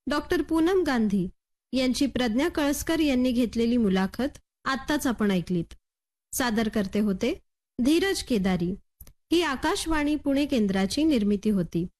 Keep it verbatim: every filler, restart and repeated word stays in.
Doctor Poonam Gandhi यांची प्रज्ञा कळसकर यांनी घेतलेली मुलाखत आत्ताच आपण ऐकलीत. सादर करते होते धीरज केदारी. ही आकाशवाणी पुणे केंद्राची निर्मिती होती.